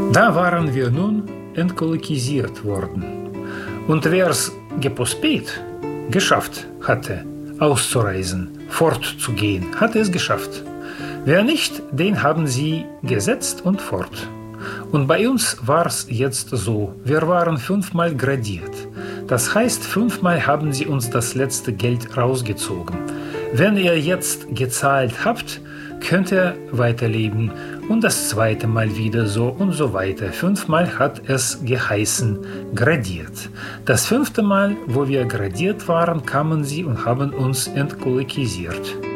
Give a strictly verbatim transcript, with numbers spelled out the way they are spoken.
Da waren wir nun entkolekisiert worden. Und wer es gepostet, geschafft hatte, auszureisen, fortzugehen, hatte es geschafft. Wer nicht, den haben sie gesetzt und fort. Und bei uns war es jetzt so, wir waren fünfmal gradiert. Das heißt, fünfmal haben sie uns das letzte Geld rausgezogen. Wenn ihr jetzt gezahlt habt, könnt ihr weiterleben und das zweite Mal wieder so und so weiter. Fünfmal hat es geheißen, gradiert. Das fünfte Mal, wo wir gradiert waren, kamen sie und haben uns entkolekisiert.